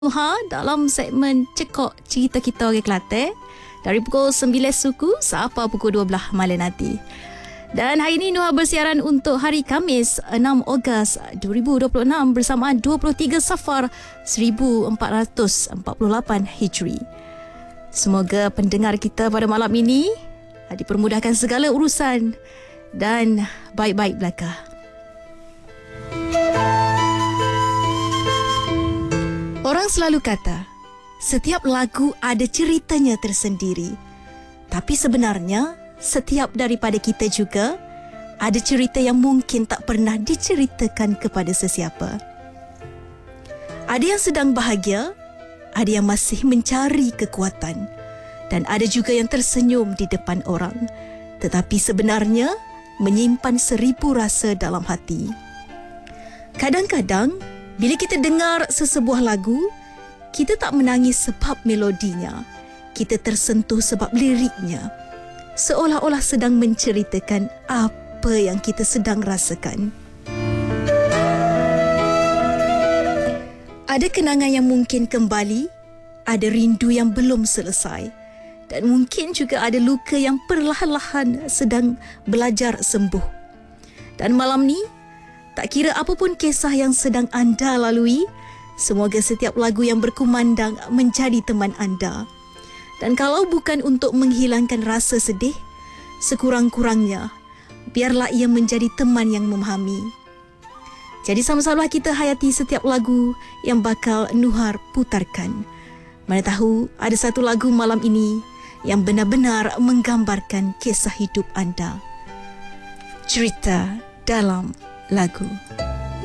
Dalam segmen Cekok Cerita Kita Orang Kelantan dari pukul 9 suku sampai pukul 12 malam nanti. Dan hari ini Nuha bersiaran untuk hari Khamis 6 Ogos 2026 bersamaan 23 Safar 1448 Hijri. Semoga pendengar kita pada malam ini dipermudahkan segala urusan dan baik-baik belaka. Orang selalu kata, setiap lagu ada ceritanya tersendiri. Tapi sebenarnya, setiap daripada kita juga ada cerita yang mungkin tak pernah diceritakan kepada sesiapa. Ada yang sedang bahagia, ada yang masih mencari kekuatan, dan ada juga yang tersenyum di depan orang, tetapi sebenarnya menyimpan 1000 rasa dalam hati. Kadang-kadang, bila kita dengar sesebuah lagu, kita tak menangis sebab melodinya. Kita tersentuh sebab liriknya. Seolah-olah sedang menceritakan apa yang kita sedang rasakan. Ada kenangan yang mungkin kembali, ada rindu yang belum selesai, dan mungkin juga ada luka yang perlahan-lahan sedang belajar sembuh. Dan malam ni, tak kira apapun kisah yang sedang anda lalui, semoga setiap lagu yang berkumandang menjadi teman anda. Dan kalau bukan untuk menghilangkan rasa sedih, sekurang-kurangnya, biarlah ia menjadi teman yang memahami. Jadi sama-sama kita hayati setiap lagu yang bakal Nuhar putarkan. Mana tahu ada satu lagu malam ini yang benar-benar menggambarkan kisah hidup anda. Cerita dalam lagu.